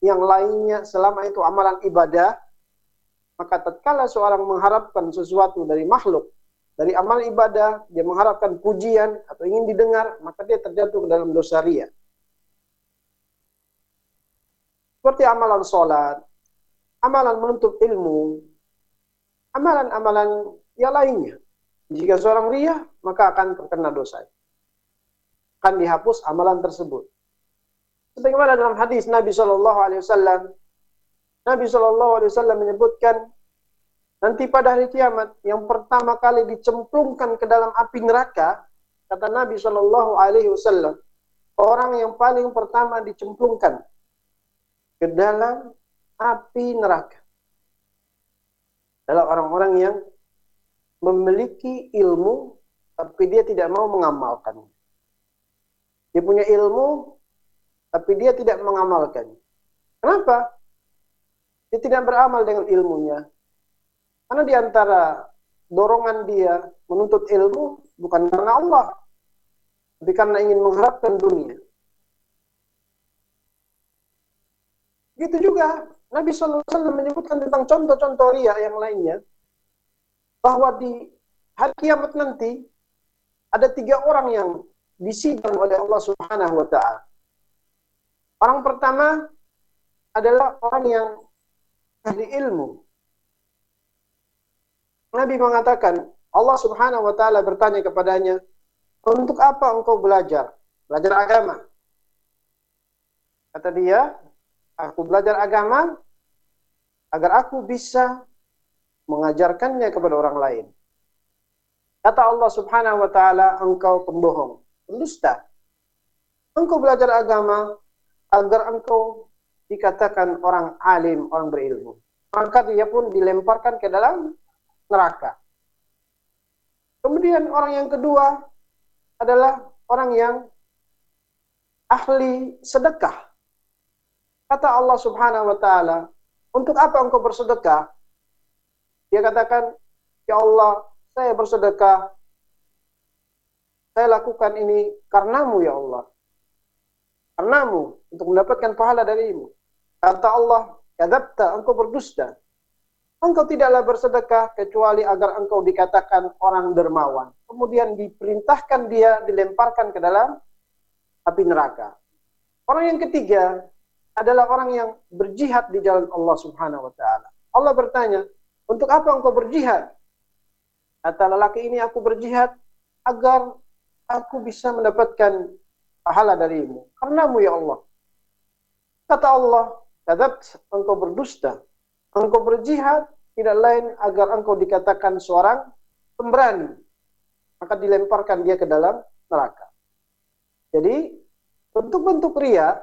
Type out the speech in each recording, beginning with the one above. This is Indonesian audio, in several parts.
yang lainnya selama itu amalan ibadah, maka tatkala seorang mengharapkan sesuatu dari makhluk, dari amal ibadah, dia mengharapkan pujian atau ingin didengar, maka dia terjatuh ke dalam dosa riya. Seperti amalan sholat, amalan menuntut ilmu, amalan-amalan yang lainnya. Jika seorang riya, maka akan terkena dosa. Akan dihapus amalan tersebut. Sebagaimana dalam hadis Nabi SAW, Nabi SAW menyebutkan, nanti pada hari kiamat, yang pertama kali dicemplungkan ke dalam api neraka, kata Nabi SAW, orang yang paling pertama dicemplungkan ke dalam api neraka adalah orang-orang yang memiliki ilmu, tapi dia tidak mau mengamalkan. Dia punya ilmu, tapi dia tidak mengamalkan. Kenapa? Dia tidak beramal dengan ilmunya. Karena di antara dorongan dia menuntut ilmu bukan karena Allah, tapi karena ingin mengharapkan dunia. Begitu juga Nabi SAW menyebutkan tentang contoh-contoh riya yang lainnya, bahwa di hari kiamat nanti ada 3 orang yang disidang oleh Allah Subhanahu wa Ta'ala. Orang pertama adalah orang yang ahli ilmu. Nabi mengatakan, Allah Subhanahu wa Ta'ala bertanya kepadanya, untuk apa engkau belajar? Belajar agama. Kata dia, aku belajar agama agar aku bisa mengajarkannya kepada orang lain. Kata Allah Subhanahu wa Ta'ala, engkau pembohong, pendusta. Engkau belajar agama agar engkau dikatakan orang alim, orang berilmu. Maka dia pun dilemparkan ke dalam neraka. Kemudian orang yang kedua adalah orang yang ahli sedekah. Kata Allah Subhanahu wa Ta'ala, untuk apa engkau bersedekah? Dia katakan, ya Allah, saya bersedekah, saya lakukan ini karenamu ya Allah. Karenamu, untuk mendapatkan pahala darimu. Kata Allah, kadzabta, engkau berdusta. Engkau tidaklah bersedekah kecuali agar engkau dikatakan orang dermawan. Kemudian diperintahkan dia dilemparkan ke dalam api neraka. Orang yang ketiga adalah orang yang berjihad di jalan Allah Subhanahu wa Ta'ala. Allah bertanya, untuk apa engkau berjihad? Kata lelaki ini, aku berjihad agar aku bisa mendapatkan pahala darimu. Karenamu ya Allah. Kata Allah, kadzabt, engkau berdusta. Engkau berjihad tidak lain agar engkau dikatakan seorang pemberani. Maka dilemparkan dia ke dalam neraka. Jadi, bentuk-bentuk riya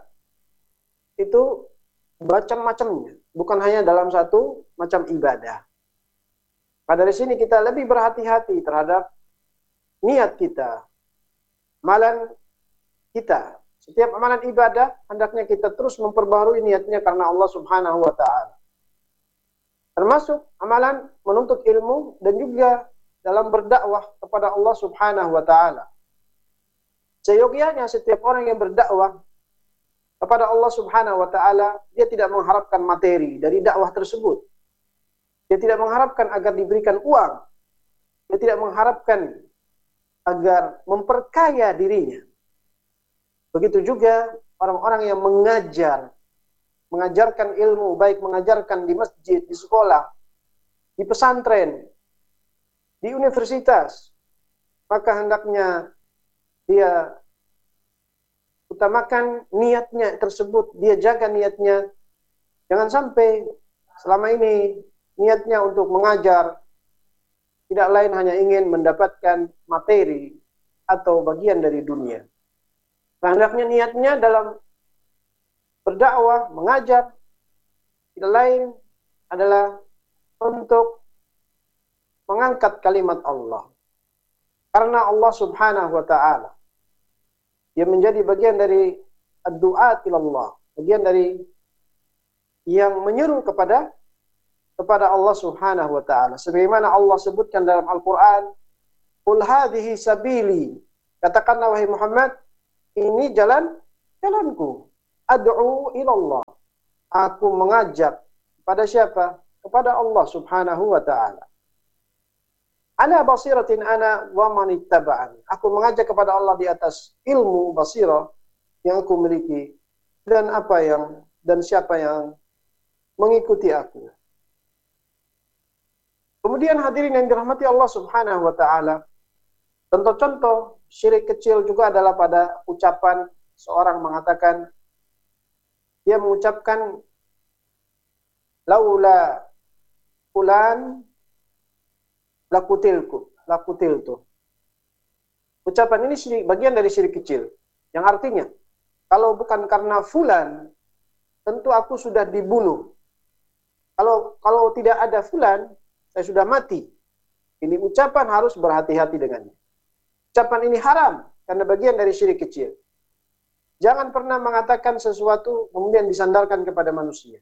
itu macam-macamnya. Bukan hanya dalam satu macam ibadah. Pada dari sini kita lebih berhati-hati terhadap niat kita, amalan kita. Setiap amalan ibadah, hendaknya kita terus memperbaharui niatnya karena Allah Subhanahu wa Ta'ala. Termasuk amalan menuntut ilmu dan juga dalam berdakwah kepada Allah Subhanahu wa Ta'ala. Seyogianya setiap orang yang berdakwah kepada Allah Subhanahu wa Ta'ala, dia tidak mengharapkan materi dari dakwah tersebut. Dia tidak mengharapkan agar diberikan uang. Dia tidak mengharapkan agar memperkaya dirinya. Begitu juga orang-orang yang mengajarkan ilmu, baik mengajarkan di masjid, di sekolah, di pesantren, di universitas, maka hendaknya dia utamakan niatnya tersebut, dia jaga niatnya. Jangan sampai selama ini niatnya untuk mengajar, tidak lain hanya ingin mendapatkan materi atau bagian dari dunia. Hendaknya niatnya dalam berdakwah, mengajar, tidak lain adalah untuk mengangkat kalimat Allah. Karena Allah Subhanahu wa Ta'ala, dia menjadi bagian dari ad-du'at ilallah, bagian dari yang menyeru kepada Allah Subhanahu wa Ta'ala. Sebagaimana Allah sebutkan dalam Al-Qur'an, "Qul hadhihi sabili." Katakanlah wahai Muhammad, ini jalanku. Ad'u ilallah. Aku mengajak kepada siapa? Kepada Allah Subhanahu wa taala. Ala basiratin ana wa man ittaba'ani. Aku mengajak kepada Allah di atas ilmu basirah yang aku miliki dan siapa yang mengikuti aku. Kemudian hadirin yang dirahmati Allah Subhanahu wa taala, contoh-contoh syirik kecil juga adalah pada ucapan seorang mengatakan, dia mengucapkan laula fulan lakutiltu. Ucapan ini bagian dari syirik kecil, yang artinya kalau bukan karena fulan, tentu aku sudah dibunuh. Kalau tidak ada fulan, saya sudah mati. Ini ucapan harus berhati-hati dengannya. Ucapan ini haram karena bagian dari syirik kecil. Jangan pernah mengatakan sesuatu kemudian disandarkan kepada manusia.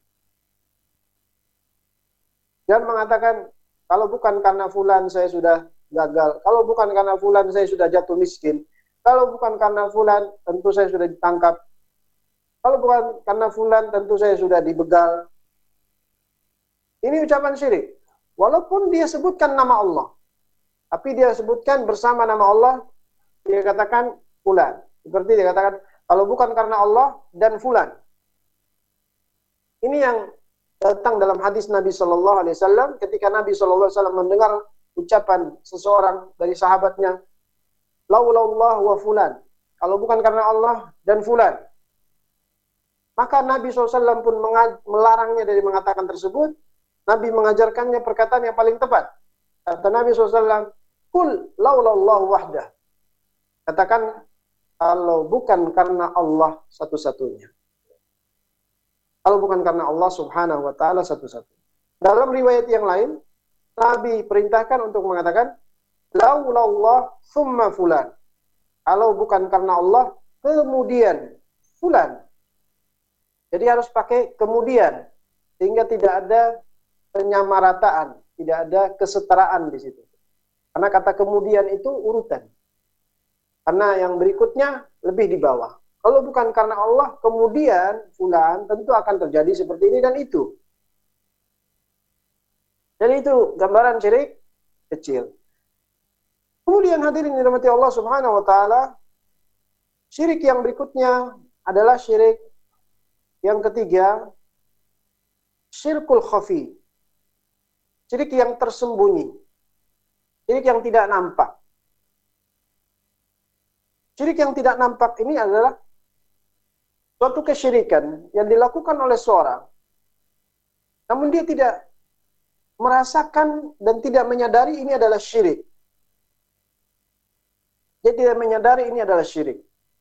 Jangan mengatakan, kalau bukan karena fulan saya sudah gagal. Kalau bukan karena fulan saya sudah jatuh miskin. Kalau bukan karena fulan tentu saya sudah ditangkap. Kalau bukan karena fulan tentu saya sudah dibegal. Ini ucapan syirik. Walaupun dia sebutkan nama Allah. Tapi dia sebutkan bersama nama Allah, dia katakan fulan. Seperti dia katakan, kalau bukan karena Allah dan fulan. Ini yang datang dalam hadis Nabi Shallallahu Alaihi Wasallam ketika Nabi Shallallahu Alaihi Wasallam mendengar ucapan seseorang dari sahabatnya, laulallah wa fulan. Kalau bukan karena Allah dan fulan. Maka Nabi SAW pun melarangnya dari mengatakan tersebut. Nabi mengajarkannya perkataan yang paling tepat. Kata Nabi SAW, kul laulallahu wahdah. Katakan, kalau bukan karena Allah satu-satunya. Kalau bukan karena Allah Subhanahu wa taala satu-satunya. Dalam riwayat yang lain, Nabi perintahkan untuk mengatakan laulallah summa fulan. Kalau bukan karena Allah, kemudian fulan. Jadi harus pakai kemudian sehingga tidak ada penyamarataan, tidak ada kesetaraan di situ. Karena kata kemudian itu urutan. Karena yang berikutnya lebih di bawah. Kalau bukan karena Allah, kemudian fulan, tentu akan terjadi seperti ini dan itu. Jadi itu gambaran syirik kecil. Kemudian hadirin dirahmati Allah Subhanahu wa taala, syirik yang berikutnya adalah syirik yang ketiga, syirkul khafi. Syirik yang tersembunyi. Syirik yang tidak nampak. Syirik yang tidak nampak ini adalah suatu kesyirikan yang dilakukan oleh seorang, namun dia tidak merasakan dan tidak menyadari ini adalah syirik. Dia tidak menyadari ini adalah syirik.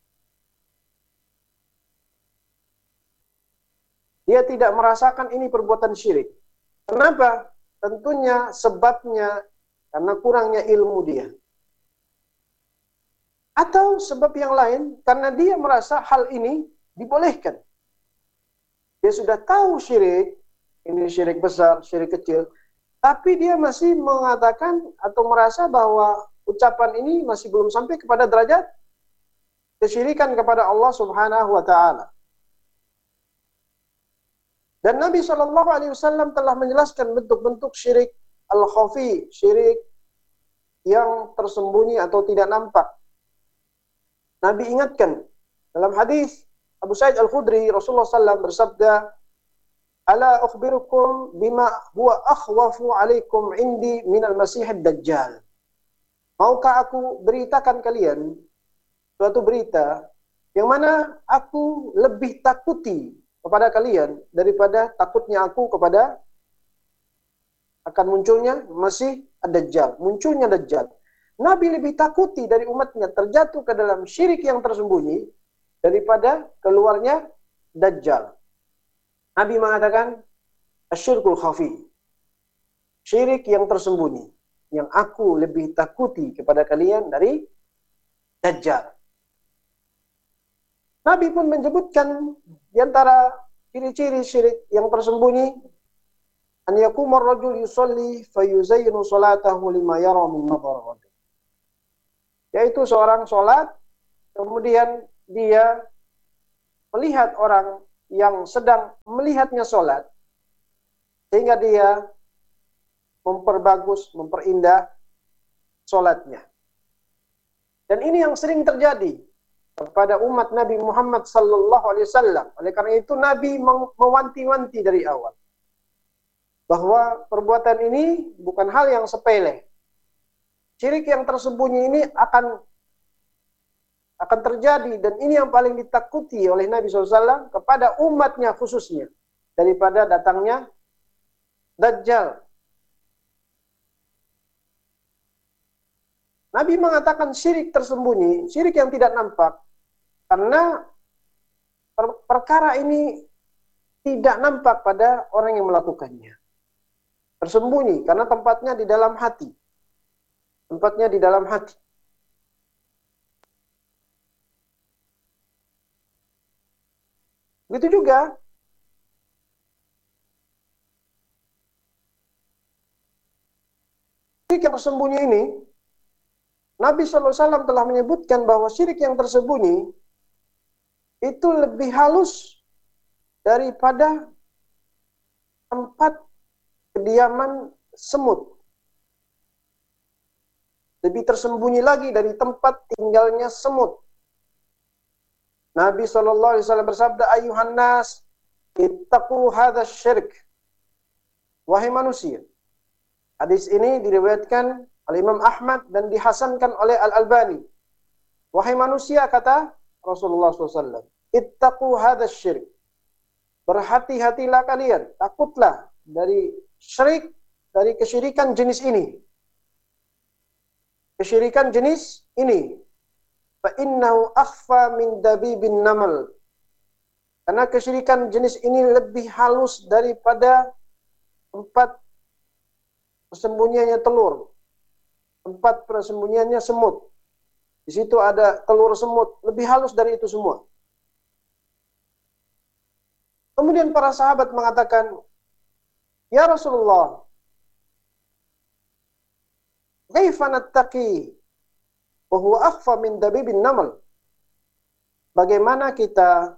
Dia tidak merasakan ini perbuatan syirik. Kenapa? Tentunya sebabnya karena kurangnya ilmu dia. Atau sebab yang lain, karena dia merasa hal ini dibolehkan. Dia sudah tahu syirik, ini syirik besar, syirik kecil, tapi dia masih mengatakan atau merasa bahwa ucapan ini masih belum sampai kepada derajat kesyirikan kepada Allah Subhanahu wa taala. Dan Nabi SAW telah menjelaskan bentuk-bentuk syirik al-khafi, syirik yang tersembunyi atau tidak nampak. Nabi ingatkan dalam hadis Abu Sa'id Al-Khudri, Rasulullah SAW bersabda, "Ala ukhbirukum bima huwa akhwafu alaikum indi minal masihid dajjal." Maukah aku beritakan kalian suatu berita yang mana aku lebih takuti kepada kalian daripada takutnya aku kepada akan munculnya Masih ad-Dajjal, munculnya Dajjal. Nabi lebih takuti dari umatnya terjatuh ke dalam syirik yang tersembunyi daripada keluarnya Dajjal. Nabi mengatakan, asyirkul khafi, syirik yang tersembunyi, yang aku lebih takuti kepada kalian dari Dajjal. Nabi pun menyebutkan di antara ciri-ciri syirik yang tersembunyi, an yakuma ar-rajul yusalli fayuzayyinu salatahu lima yara min nadhar. Yaitu seorang sholat, kemudian dia melihat orang yang sedang melihatnya sholat, sehingga dia memperbagus, memperindah sholatnya. Dan ini yang sering terjadi kepada umat Nabi Muhammad sallallahu alaihi wasallam. Oleh karena itu Nabi mewanti-wanti dari awal bahwa perbuatan ini bukan hal yang sepele. Syirik yang tersembunyi ini akan terjadi, dan ini yang paling ditakuti oleh Nabi SAW kepada umatnya khususnya daripada datangnya Dajjal. Nabi mengatakan syirik tersembunyi, syirik yang tidak nampak, karena perkara ini tidak nampak pada orang yang melakukannya. Tersembunyi karena tempatnya di dalam hati. Tempatnya di dalam hati. Begitu juga syirik yang tersembunyi ini, Nabi SAW telah menyebutkan bahwa syirik yang tersembunyi itu lebih halus daripada tempat kediaman semut. Lebih tersembunyi lagi dari tempat tinggalnya semut. Nabi SAW bersabda, "Ayuhan nas, ittaqu hadha syirk." Wahai manusia. Hadis ini diriwayatkan oleh Imam Ahmad dan dihasankan oleh Al-Albani. Wahai manusia, kata Rasulullah SAW, ittaqu hadha syirk. Berhati-hatilah kalian, takutlah dari syirik, dari kesyirikan jenis ini. Kesyirikan jenis ini. Fa'innahu akhfa min dabibin namal. Karena kesyirikan jenis ini lebih halus daripada tempat persembunyiannya telur. Tempat persembunyiannya semut. Di situ ada telur semut. Lebih halus dari itu semua. Kemudian para sahabat mengatakan, "Ya Rasulullah, kaifa nattaqi wa huwa akhfa min dabibin namal?" Bagaimana kita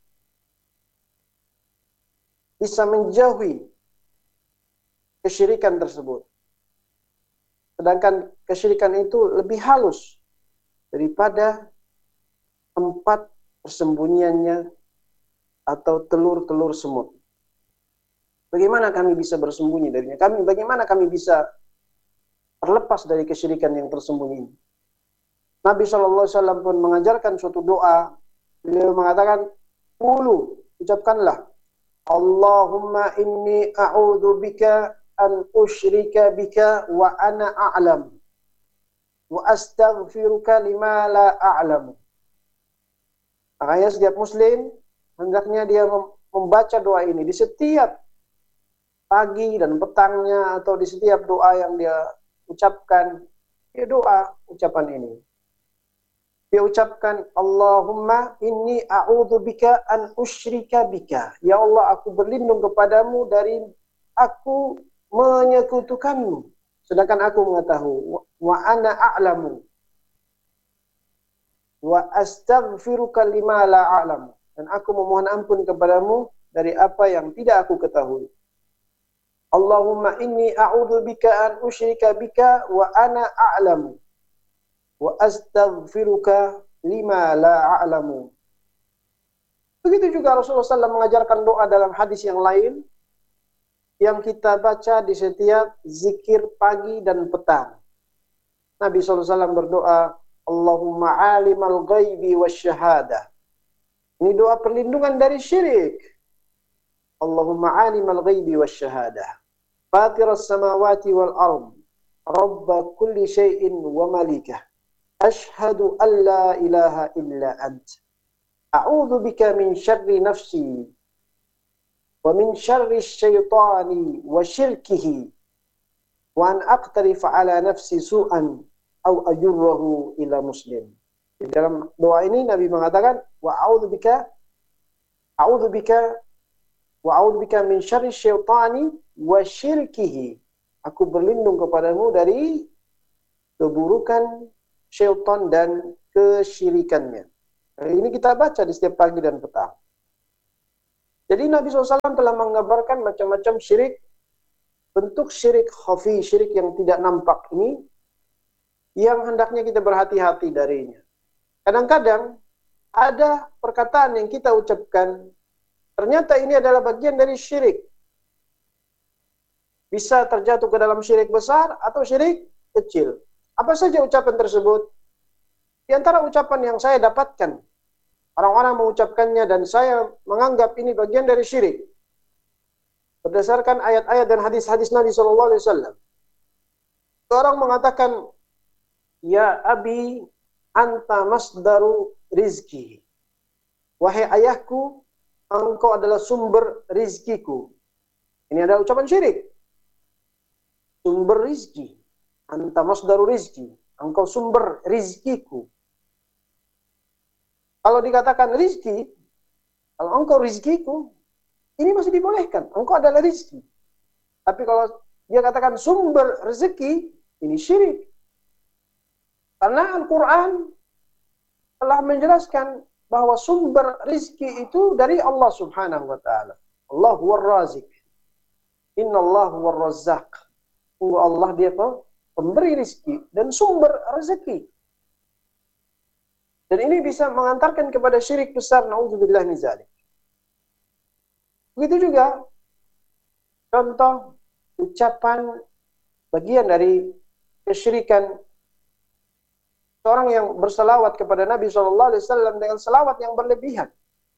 bisa menjauhi kesyirikan tersebut? Sedangkan kesyirikan itu lebih halus daripada tempat persembunyiannya atau telur-telur semut. Bagaimana kami bisa bersembunyi darinya? Bagaimana kami bisa terlepas dari kesyirikan yang tersembunyi ini? Nabi SAW pun mengajarkan suatu doa. Beliau mengatakan, ucapkanlah, Allahumma inni a'udhu bika an usyrika bika wa ana a'lam wa astaghfiruka lima la a'lam. Makanya setiap muslim hendaknya dia membaca doa ini di setiap pagi dan petangnya, atau di setiap doa yang dia ucapkan. Dia doa ucapan ini. Dia ucapkan, Allahumma inni a'udhu bika an usyrika bika. Ya Allah, aku berlindung kepadamu dari aku menyekutukanmu, sedangkan aku mengetahui. Wa ana a'lamu wa astaghfiruka lima la a'lamu. Dan aku memohon ampun kepadamu dari apa yang tidak aku ketahui. Allahumma inni a'udhu bika an usyrika bika wa ana a'lamu wa astaghfiruka lima la a'lamu. Begitu juga Rasulullah SAW mengajarkan doa dalam hadis yang lain yang kita baca di setiap zikir pagi dan petang. Nabi SAW berdoa, Allahumma alimal ghaibi wasyahadah. Ini doa perlindungan dari syirik. Allahumma alimal ghaibi wasyahadah. Fatiras samawati wal ard. Rabba kulli syai'in wa malikah. Ashhadu an la ilaha illa ant. A'udhu bika min syarri nafsi. Wa min syarri syaitani wa syirkihi. Wa an aqtarifa ala nafsi su'an. Au ajurrahu ila muslim. Di dalam doa ini Nabi mengatakan, a'udzu bika min syarri syaitani wa syirkihi. Aku berlindung kepadamu dari keburukan syaitan dan kesyirikannya. Ini kita baca di setiap pagi dan petang. Jadi Nabi SAW telah menggambarkan macam-macam syirik, bentuk syirik khafi, syirik yang tidak nampak ini, yang hendaknya kita berhati-hati darinya. Kadang-kadang ada perkataan yang kita ucapkan, ternyata ini adalah bagian dari syirik. Bisa terjatuh ke dalam syirik besar atau syirik kecil. Apa saja ucapan tersebut? Di antara ucapan yang saya dapatkan, orang-orang mengucapkannya dan saya menganggap ini bagian dari syirik. Berdasarkan ayat-ayat dan hadis-hadis Nabi SAW. Orang mengatakan, ya abi, anta masdaru rizki. Wahai ayahku, engkau adalah sumber rizkiku. Ini adalah ucapan syirik. Sumber rizki. Anta masdaru rizki. Engkau sumber rizkiku. Kalau dikatakan rizki, kalau engkau rizkiku, ini masih dibolehkan. Engkau adalah rizki. Tapi kalau dia katakan sumber rezeki, ini syirik. Karena Al-Quran telah menjelaskan bahwa sumber rizki itu dari Allah Subhanahu wa ta'ala. Allah huwa razik. Inna Allah huwa razzaq. Allah dia pemberi rizki dan sumber rezeki. Dan ini bisa mengantarkan kepada syirik besar, na'udzubillah min dzalik. Begitu juga contoh ucapan bagian dari kesyirikan seorang yang berselawat kepada Nabi SAW dengan selawat yang berlebihan.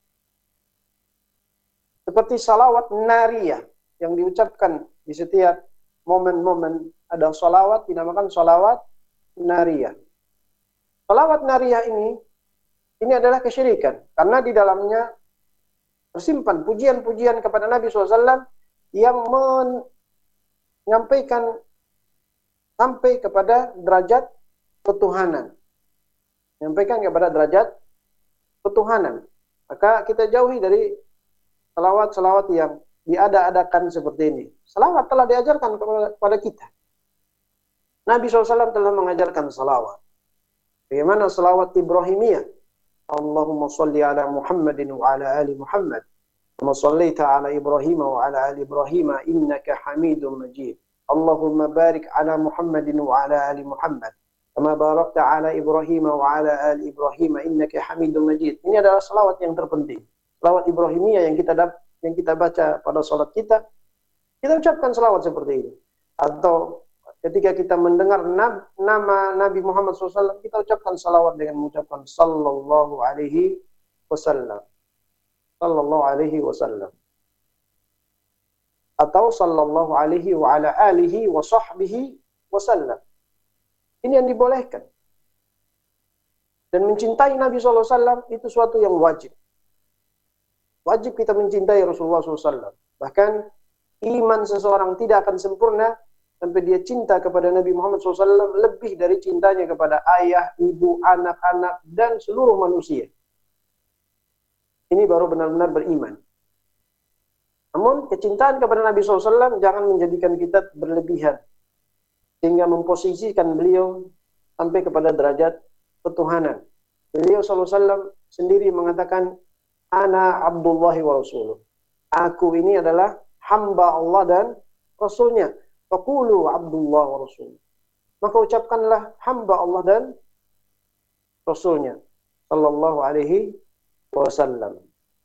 Seperti salawat nariyah yang diucapkan di setiap momen-momen ada salawat, dinamakan salawat nariyah. Salawat nariyah ini adalah kesyirikan. Karena di dalamnya tersimpan pujian-pujian kepada Nabi SAW yang menyampaikan sampai kepada derajat ketuhanan. Menyampaikan kepada derajat ketuhanan. Maka kita jauhi dari salawat-salawat yang diada-adakan seperti ini. Salawat telah diajarkan kepada kita. Nabi SAW telah mengajarkan salawat. Bagaimana salawat Ibrahimiyah? Allahumma salli ala Muhammadin wa ala ali Muhammad. Kama sallaita ala Ibrahim wa ala ali Ibrahim innaka Hamidum Majid. Allahumma barik ala Muhammadin wa ala ali Muhammad. Kama barakta ala Ibrahim wa ala ali Ibrahim innaka Hamidum Majid. Ini adalah salawat yang terpenting. Salawat Ibrahimiyah yang kita baca pada salat kita ucapkan salawat seperti ini. Atau ketika kita mendengar nama Nabi Muhammad SAW, kita ucapkan salawat dengan mengucapkan sallallahu alaihi wasallam. Sallallahu alaihi wasallam. Atau sallallahu alaihi wa ala alihi wa sahbihi wasallam. Ini yang dibolehkan. Dan mencintai Nabi SAW itu suatu yang wajib. Wajib kita mencintai Rasulullah SAW. Bahkan iman seseorang tidak akan sempurna sampai dia cinta kepada Nabi Muhammad SAW lebih dari cintanya kepada ayah, ibu, anak-anak, dan seluruh manusia. Ini baru benar-benar beriman. Namun kecintaan kepada Nabi SAW jangan menjadikan kita berlebihan. Sehingga memposisikan beliau sampai kepada derajat ketuhanan. Beliau SAW sendiri mengatakan, Ana Abdullahi wa Rasuluh. Aku ini adalah hamba Allah dan Rasulnya. Faqulu Abdullah wa Rasul. Maka ucapkanlah hamba Allah dan Rasulnya. Sallallahu alaihi wasallam.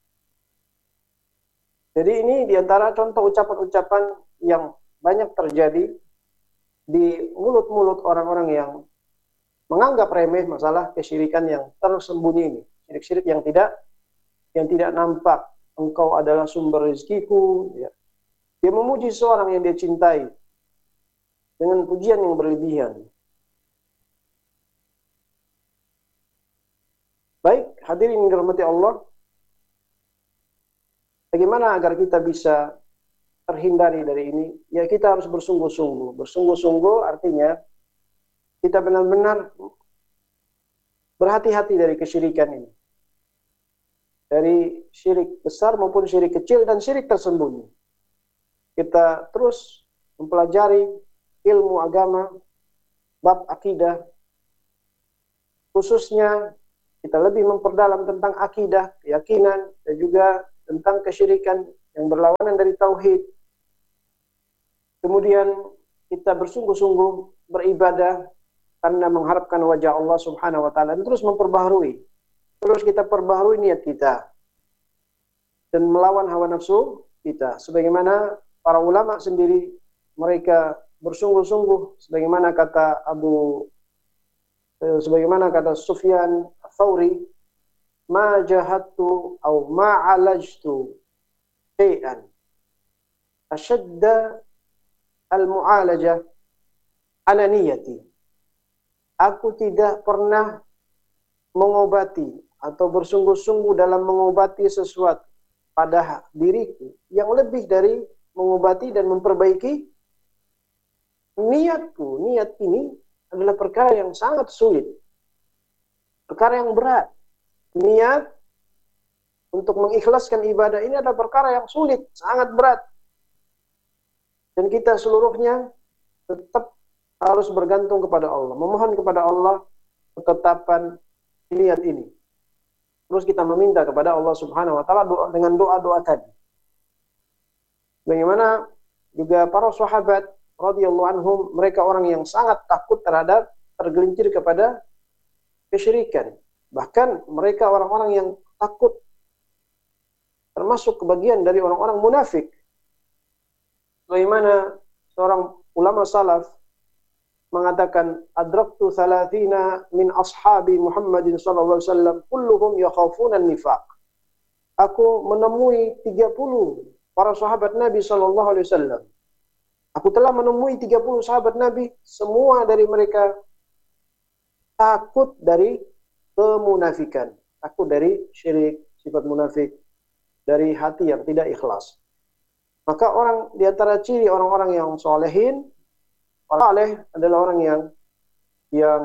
Jadi ini diantara contoh ucapan-ucapan yang banyak terjadi di mulut-mulut orang-orang yang menganggap remeh masalah kesyirikan yang tersembunyi ini. Syirik-syirik yang tidak nampak. Engkau adalah sumber rezekiku. Ya. Dia memuji seorang yang dia cintai dengan pujian yang berlebihan. Baik, hadirin yang dirahmati Allah. Bagaimana agar kita bisa terhindari dari ini? Ya kita harus bersungguh-sungguh. Bersungguh-sungguh artinya kita benar-benar berhati-hati dari kesyirikan ini. Dari syirik besar maupun syirik kecil dan syirik tersembunyi. Kita terus mempelajari ilmu agama, bab akidah. Khususnya kita lebih memperdalam tentang akidah, keyakinan, dan juga tentang kesyirikan yang berlawanan dari tauhid. Kemudian kita bersungguh-sungguh beribadah karena mengharapkan wajah Allah Subhanahu wa taala, dan terus memperbaharui. Terus kita perbaharui niat kita dan melawan hawa nafsu kita. Sebagaimana para ulama sendiri, mereka bersungguh-sungguh sebagaimana kata Sufyan Ats-Tsauri, ma jahadtu au ma alajtu syai'an ashadda al-mu'alajah ala niyati. Aku tidak pernah mengobati atau bersungguh-sungguh dalam mengobati sesuatu pada diriku yang lebih dari mengobati dan memperbaiki niatku. Niat ini adalah perkara yang sangat sulit, perkara yang berat. Niat untuk mengikhlaskan ibadah ini adalah perkara yang sulit, sangat berat. Dan kita seluruhnya tetap harus bergantung kepada Allah, memohon kepada Allah ketetapan niat ini. Terus kita meminta kepada Allah Subhanahu wa taala dengan doa-doa tadi. Bagaimana juga para sahabat radhiyallahu anhum, mereka orang yang sangat takut terhadap tergelincir kepada kesyirikan. Bahkan mereka orang-orang yang takut, termasuk kebagian dari orang-orang munafik. Bagaimana seorang ulama salaf mengatakan, adraktu 30 min ashabi Muhammadin sallallahu alaihi wasallam kulluhum yakhafuna an-nifaq. Aku menemui 30 para sahabat Nabi sallallahu alaihi wasallam. Aku telah menemui 30 sahabat Nabi, semua dari mereka takut dari kemunafikan, takut dari syirik, sifat munafik, dari hati yang tidak ikhlas. Maka orang di antara ciri orang-orang yang solehin, orang saleh adalah orang yang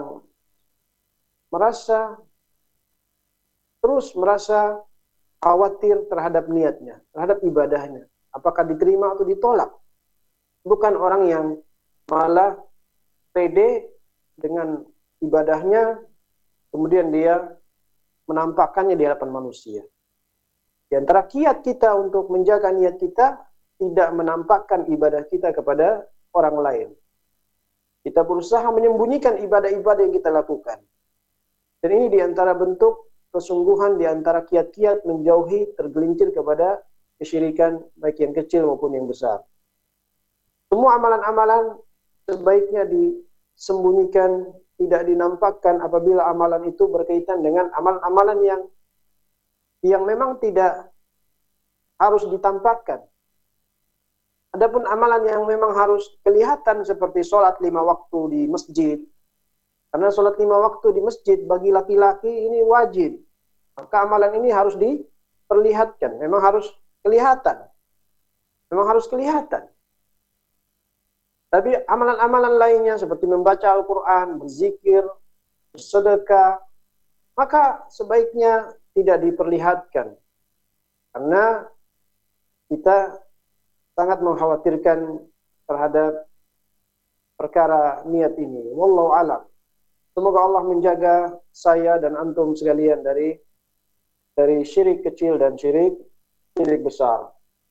terus merasa khawatir terhadap niatnya, terhadap ibadahnya, apakah diterima atau ditolak. Bukan orang yang malah pede dengan ibadahnya, kemudian dia menampakkannya di hadapan manusia. Di antara kiat kita untuk menjaga niat kita, tidak menampakkan ibadah kita kepada orang lain. Kita berusaha menyembunyikan ibadah-ibadah yang kita lakukan. Dan ini di antara bentuk kesungguhan, di antara kiat-kiat menjauhi tergelincir kepada kesyirikan, baik yang kecil maupun yang besar. Semua amalan-amalan sebaiknya disembunyikan, tidak dinampakkan apabila amalan itu berkaitan dengan amalan-amalan yang memang tidak harus ditampakkan. Adapun amalan yang memang harus kelihatan seperti sholat 5 waktu di masjid, karena sholat 5 waktu di masjid bagi laki-laki ini wajib, maka amalan ini harus diperlihatkan, memang harus kelihatan. Tapi amalan-amalan lainnya seperti membaca Al-Quran, berzikir, bersedekah, maka sebaiknya tidak diperlihatkan. Karena kita sangat mengkhawatirkan terhadap perkara niat ini. Wallahu a'lam. Semoga Allah menjaga saya dan antum sekalian dari syirik kecil dan syirik besar.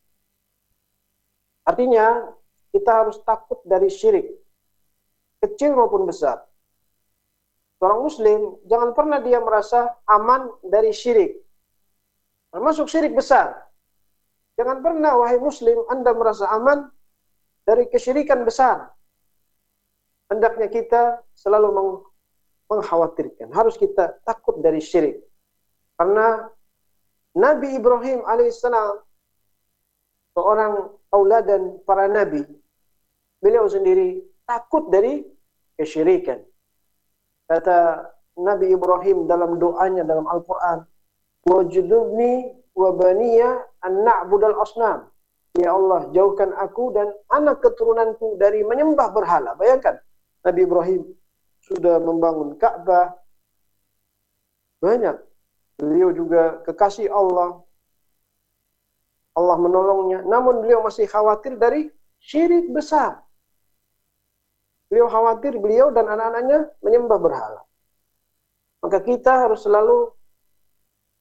Artinya, kita harus takut dari syirik, kecil maupun besar. Seorang muslim, jangan pernah dia merasa aman dari syirik, termasuk syirik besar. Jangan pernah, wahai muslim, Anda merasa aman dari kesyirikan besar. Hendaknya kita selalu mengkhawatirkan, harus kita takut dari syirik. Karena Nabi Ibrahim alaihissalam, seorang tauladan para nabi, beliau sendiri takut dari kesyirikan. Kata Nabi Ibrahim dalam doanya dalam Al-Quran, wajudubni wa baniya an na'budal asnam. Ya Allah, jauhkan aku dan anak keturunanku dari menyembah berhala. Bayangkan, Nabi Ibrahim sudah membangun Ka'bah, banyak. Beliau juga kekasih Allah. Allah menolongnya, namun beliau masih khawatir dari syirik besar. Beliau khawatir beliau dan anak-anaknya menyembah berhala. Maka kita harus selalu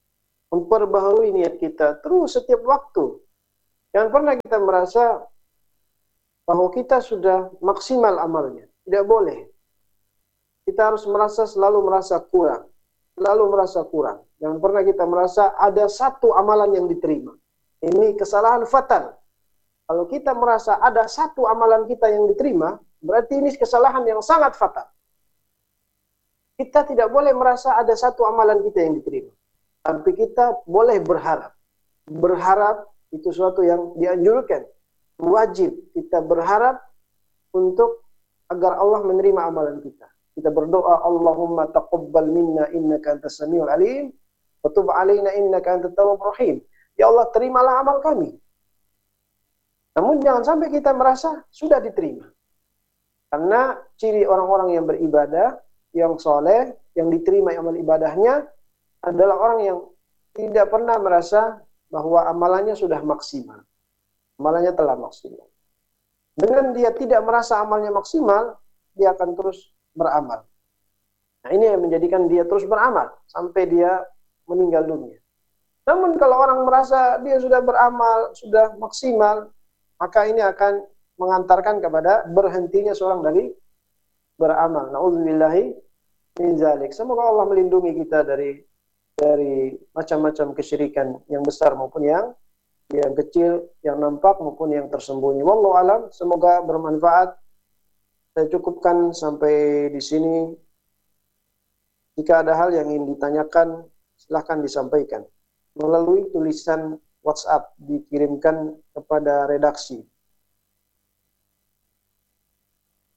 memperbaharui niat kita terus setiap waktu. Jangan pernah kita merasa bahwa kita sudah maksimal amalnya. Tidak boleh. Kita harus selalu merasa kurang. Selalu merasa kurang. Jangan pernah kita merasa ada satu amalan yang diterima. Ini kesalahan fatal. Kalau kita merasa ada satu amalan kita yang diterima, berarti ini kesalahan yang sangat fatal. Kita tidak boleh merasa ada satu amalan kita yang diterima. Tapi kita boleh berharap. Berharap itu sesuatu yang dianjurkan. Wajib kita berharap untuk agar Allah menerima amalan kita. Kita berdoa, Allahumma taqabbal minna innaka antas samiul alim wa tub alaina innaka antat tawwabur rahim. Ya Allah, terimalah amal kami. Namun jangan sampai kita merasa sudah diterima. Karena ciri orang-orang yang beribadah, yang soleh, yang diterima amal ibadahnya adalah orang yang tidak pernah merasa bahwa amalannya sudah maksimal. Amalannya telah maksimal. Dengan dia tidak merasa amalnya maksimal, dia akan terus beramal. Nah, ini yang menjadikan dia terus beramal sampai dia meninggal dunia. Namun kalau orang merasa dia sudah beramal, sudah maksimal, maka ini akan mengantarkan kepada berhentinya seorang dari beramal. Nauzubillahi min zalik. Semoga Allah melindungi kita dari macam-macam kesyirikan yang besar maupun yang kecil, yang nampak maupun yang tersembunyi. Wallahu alam. Semoga bermanfaat. Saya cukupkan sampai di sini. Jika ada hal yang ingin ditanyakan, silahkan disampaikan melalui tulisan WhatsApp, dikirimkan kepada redaksi.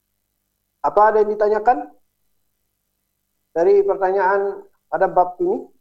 Apa ada yang ditanyakan dari pertanyaan pada bab ini?